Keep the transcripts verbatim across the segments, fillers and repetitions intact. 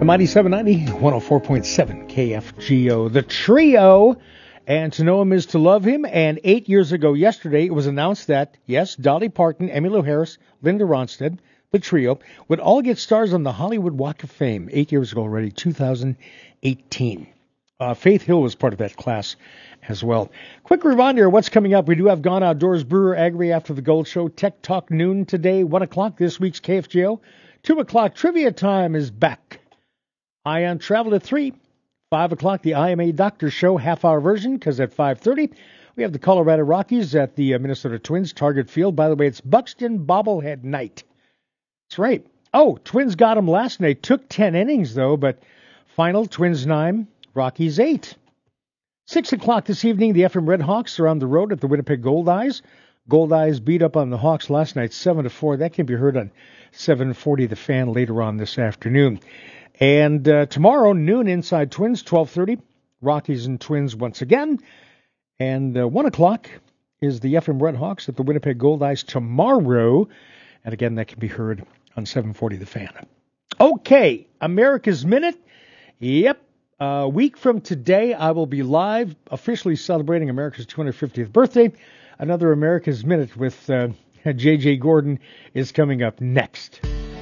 The Mighty seven ninety, one oh four point seven K F G O. The Trio, and to know him is to love him. And eight years ago yesterday, it was announced that, yes, Dolly Parton, Emmylou Harris, Linda Ronstadt, the Trio, would all get stars on the Hollywood Walk of Fame. Eight years ago already, two thousand eighteen. Uh, Faith Hill was part of that class as well. Quick reminder, what's coming up? We do have Gone Outdoors, Brewer Agri after the Gold Show, Tech Talk noon today, one o'clock this week's K F G O. two o'clock trivia time is back. Ion Travel at three. five o'clock, the I M A Doctor Show, half-hour version, because at five thirty, we have the Colorado Rockies at the uh, Minnesota Twins Target Field. By the way, it's Buxton Bobblehead Night. That's right. Oh, Twins got them last night. Took ten innings, though, but final, Twins nine, Rockies eight. six o'clock this evening, the F M Red Hawks are on the road at the Winnipeg Goldeyes. Goldeyes beat up on the Hawks last night, seven to four. That can be heard on seven forty The Fan later on this afternoon. And uh, tomorrow, noon, Inside Twins, twelve thirty, Rockies and Twins once again. And uh, one o'clock is the F M Red Hawks at the Winnipeg Goldeyes tomorrow. And again, that can be heard on seven forty The Fan. Okay, America's Minute. Yep, a week from today, I will be live, officially celebrating America's two hundred fiftieth birthday. Another America's Minute with uh, J J Gordon is coming up next.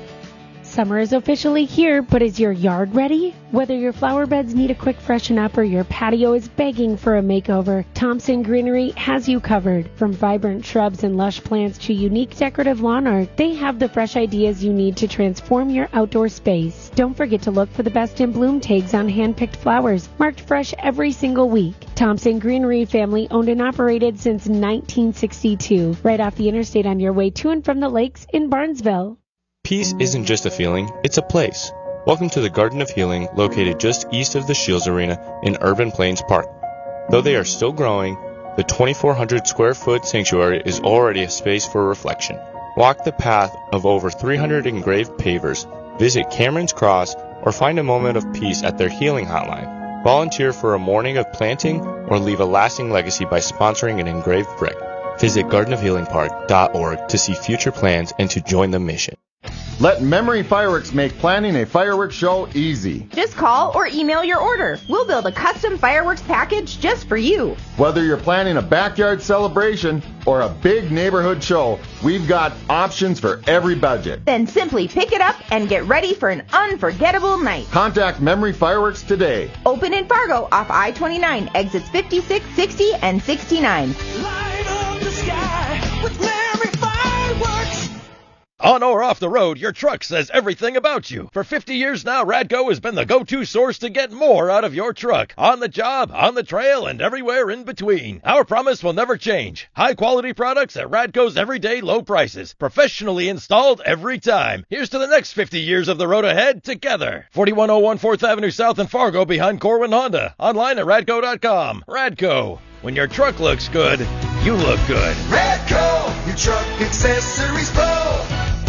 Summer is officially here, but is your yard ready? Whether your flower beds need a quick freshen up or your patio is begging for a makeover, Thompson Greenery has you covered. From vibrant shrubs and lush plants to unique decorative lawn art, they have the fresh ideas you need to transform your outdoor space. Don't forget to look for the best in bloom tags on hand-picked flowers, marked fresh every single week. Thompson Greenery, family owned and operated since nineteen sixty-two, right off the interstate on your way to and from the lakes in Barnesville. Peace isn't just a feeling, it's a place. Welcome to the Garden of Healing, located just east of the Shields Arena in Urban Plains Park. Though they are still growing, the twenty-four hundred square foot sanctuary is already a space for reflection. Walk the path of over three hundred engraved pavers, visit Cameron's Cross, or find a moment of peace at their healing hotline. Volunteer for a morning of planting or leave a lasting legacy by sponsoring an engraved brick. Visit garden of healing park dot org to see future plans and to join the mission. Let Memory Fireworks make planning a fireworks show easy. Just call or email your order. We'll build a custom fireworks package just for you. Whether you're planning a backyard celebration or a big neighborhood show, we've got options for every budget. Then simply pick it up and get ready for an unforgettable night. Contact Memory Fireworks today. Open in Fargo off I twenty-nine, exits fifty-six, sixty, and sixty-nine. Light up the sky with Memory Fireworks. On or off the road, your truck says everything about you. For fifty years now, Radco has been the go-to source to get more out of your truck. On the job, on the trail, and everywhere in between. Our promise will never change. High-quality products at Radco's everyday low prices. Professionally installed every time. Here's to the next fifty years of the road ahead together. forty-one oh one fourth Avenue South in Fargo behind Corwin Honda. Online at radco dot com. Radco. When your truck looks good, you look good. Radco, your truck accessories pro.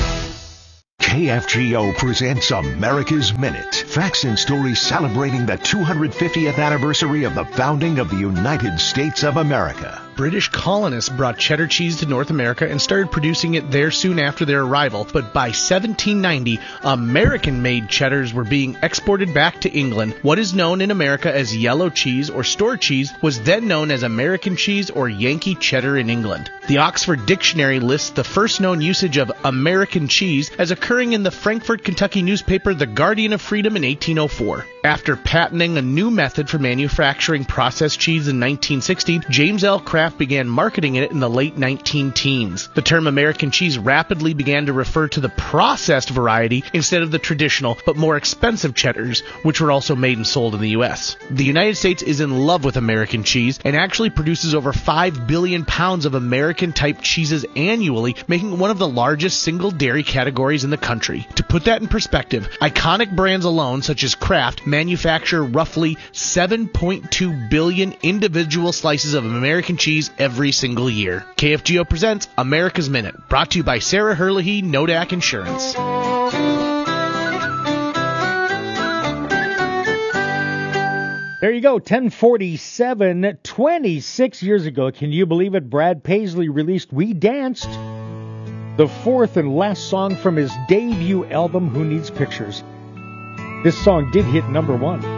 K F G O presents America's Minute. Facts and stories celebrating the two hundred fiftieth anniversary of the founding of the United States of America. British colonists brought cheddar cheese to North America and started producing it there soon after their arrival. But by seventeen ninety, American-made cheddars were being exported back to England. What is known in America as yellow cheese or store cheese was then known as American cheese or Yankee cheddar in England. The Oxford Dictionary lists the first known usage of American cheese as occurring in the Frankfort, Kentucky newspaper The Guardian of Freedom in eighteen oh four. After patenting a new method for manufacturing processed cheese in nineteen sixty, James L. Kraft began marketing it in the late nineteen teens. The term American cheese rapidly began to refer to the processed variety instead of the traditional but more expensive cheddars, which were also made and sold in the U S. The United States is in love with American cheese and actually produces over five billion pounds of American-type cheeses annually, making it one of the largest single dairy categories in the country. To put that in perspective, iconic brands alone, such as Kraft, manufacture roughly seven point two billion individual slices of American cheese every single year. K F G O presents America's Minute, brought to you by Sarah Herlihy, Nodak Insurance. There you go, ten forty-seven, twenty-six years ago. Can you believe it? Brad Paisley released We Danced, the fourth and last song from his debut album, Who Needs Pictures. This song did hit number one.